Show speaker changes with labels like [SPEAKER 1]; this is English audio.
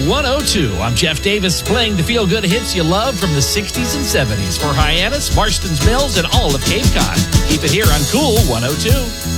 [SPEAKER 1] 102. I'm Jeff Davis, playing the feel-good hits you love from the 60s and 70s for Hyannis, Marston's Mills, and all of Cape Cod. Keep it here on Cool 102.